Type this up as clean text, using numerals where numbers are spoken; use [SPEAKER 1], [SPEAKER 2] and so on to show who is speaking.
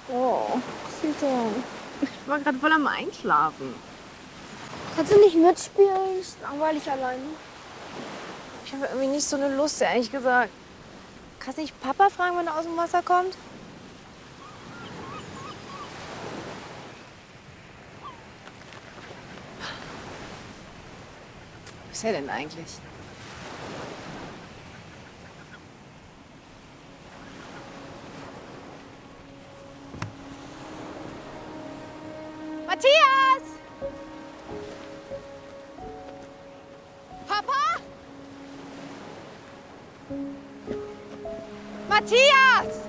[SPEAKER 1] Oh, Tita.
[SPEAKER 2] Ich war gerade voll am Einschlafen.
[SPEAKER 1] Kannst du nicht mitspielen? Ist langweilig alleine.
[SPEAKER 2] Ich habe irgendwie nicht so eine Lust, ehrlich gesagt. Kannst du nicht Papa fragen, wenn er aus dem Wasser kommt? Wo ist er denn eigentlich? Matthias! Papa? Matthias!